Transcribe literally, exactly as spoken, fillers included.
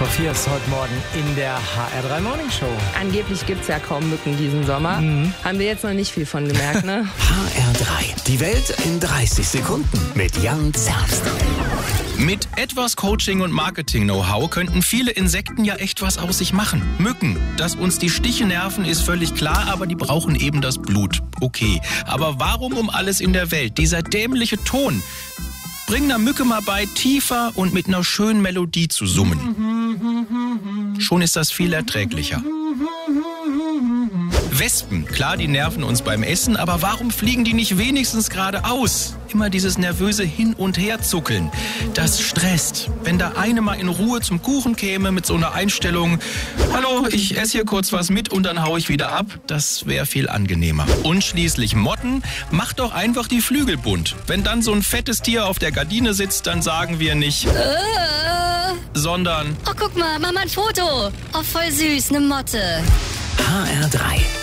vor vier ist heute Morgen in der H R drei Morning Show. Angeblich gibt es ja kaum Mücken diesen Sommer. Mhm. Haben wir jetzt noch nicht viel von gemerkt, ne? H R drei. Die Welt in dreißig Sekunden mit Jan Zerbst. Mit etwas Coaching und Marketing-Know-how könnten viele Insekten ja echt was aus sich machen. Mücken. Dass uns die Stiche nerven, ist völlig klar, aber die brauchen eben das Blut. Okay. Aber warum um alles in der Welt dieser dämliche Ton? Bring einer Mücke mal bei, tiefer und mit einer schönen Melodie zu summen. Schon ist das viel erträglicher. Wespen, klar, die nerven uns beim Essen, aber warum fliegen die nicht wenigstens geradeaus? Immer dieses nervöse Hin- und Herzuckeln. Das stresst. Wenn da eine mal in Ruhe zum Kuchen käme mit so einer Einstellung, hallo, ich esse hier kurz was mit und dann hau ich wieder ab, das wäre viel angenehmer. Und schließlich Motten, macht doch einfach die Flügel bunt. Wenn dann so ein fettes Tier auf der Gardine sitzt, dann sagen wir nicht, Äh. sondern, Oh, guck mal, mach mal ein Foto. Oh, voll süß, eine Motte. H R drei.